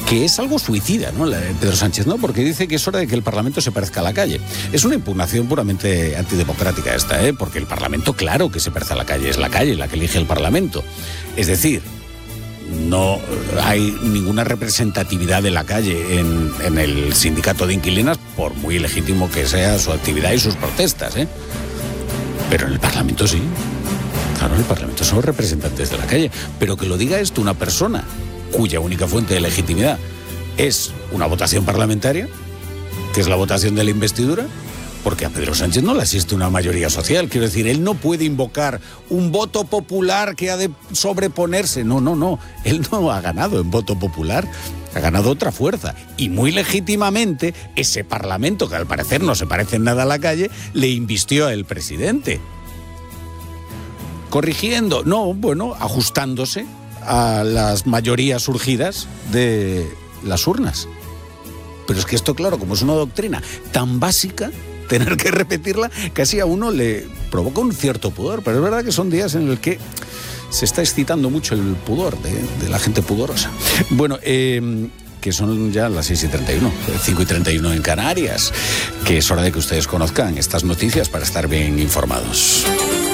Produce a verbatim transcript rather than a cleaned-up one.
que es algo suicida, ¿no? La de Pedro Sánchez, ¿no? Porque dice que es hora de que el Parlamento se parezca a la calle. Es una impugnación puramente antidemocrática esta, ¿eh? Porque el Parlamento, claro que se parece a la calle, es la calle la que elige el Parlamento. Es decir, no hay ninguna representatividad de la calle en, en el sindicato de inquilinas, por muy legítimo que sea su actividad y sus protestas, ¿eh? Pero en el Parlamento sí. Claro, en el Parlamento son representantes de la calle. Pero que lo diga esto una persona cuya única fuente de legitimidad es una votación parlamentaria, que es la votación de la investidura, porque a Pedro Sánchez no le asiste una mayoría social. Quiero decir, él no puede invocar un voto popular que ha de sobreponerse. No, no, no. Él no ha ganado en voto popular. Ha ganado otra fuerza. Y muy legítimamente, ese Parlamento, que al parecer no se parece en nada a la calle, le invistió al presidente. Corrigiendo, no, bueno, ajustándose a las mayorías surgidas de las urnas. Pero es que esto, claro, como es una doctrina tan básica, tener que repetirla casi a uno le provoca un cierto pudor. Pero es verdad que son días en el que se está excitando mucho el pudor de, de la gente pudorosa. Bueno, eh, que son ya las seis y treinta y uno, cinco y treinta y uno en Canarias, que es hora de que ustedes conozcan estas noticias para estar bien informados.